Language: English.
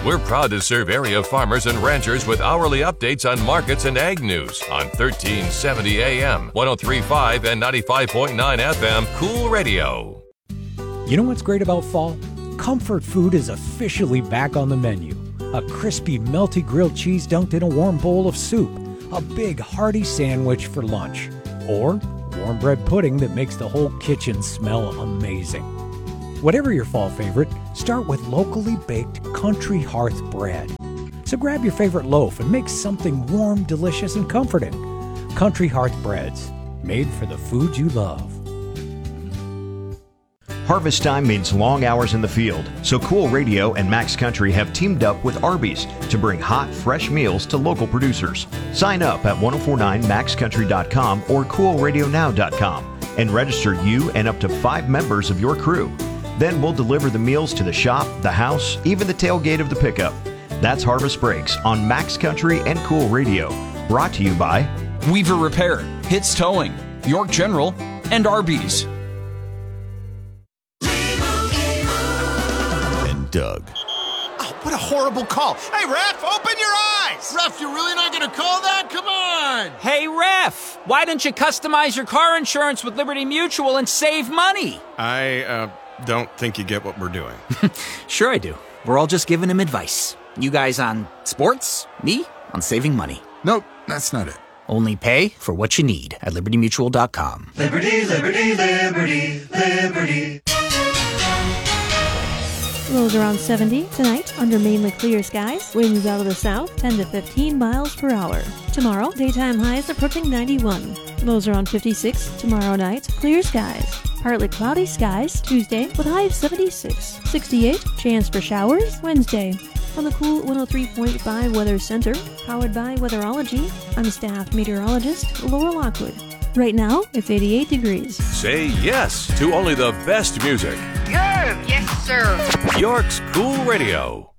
We're proud to serve area farmers and ranchers with hourly updates on markets and ag news on 1370 AM, 103.5 and 95.9 FM Cool Radio. You know what's great about fall? Comfort food is officially back on the menu. A crispy, melty grilled cheese dunked in a warm bowl of soup. A big, hearty sandwich for lunch. Or warm bread pudding that makes the whole kitchen smell amazing. Whatever your fall favorite, start with locally baked Country Hearth bread. So grab your favorite loaf and make something warm, delicious, and comforting. Country Hearth breads, made for the food you love. Harvest time means long hours in the field, so Cool Radio and Max Country have teamed up with Arby's to bring hot, fresh meals to local producers. Sign up at 1049maxcountry.com or coolradionow.com and register you and up to 5 members of your crew. Then we'll deliver the meals to the shop, the house, even the tailgate of the pickup. That's Harvest Breaks on Max Country and Cool Radio. Brought to you by Weaver Repair, Hits Towing, York General, and Arby's. And Doug. Oh, what a horrible call. Hey, ref, open your eyes. Ref, you're really not going to call that? Come on. Hey, ref, why don't you customize your car insurance with Liberty Mutual and save money? I don't think you get what we're doing. Sure I do. We're all just giving him advice. You guys on sports, me on saving money. Nope, that's not it. Only pay for what you need at libertymutual.com. Liberty, liberty, liberty, liberty. Lows around 70 tonight under mainly clear skies. Winds out of the south 10 to 15 miles per hour. Tomorrow, daytime highs approaching 91. Lows around 56 tomorrow night. Clear skies. Partly cloudy skies Tuesday with high of 76. 68, chance for showers Wednesday. From the Cool 103.5 Weather Center, powered by Weatherology, I'm staff meteorologist Laura Lockwood. Right now, it's 88 degrees. Say yes to only the best music. Yes, sir. York's Cool Radio.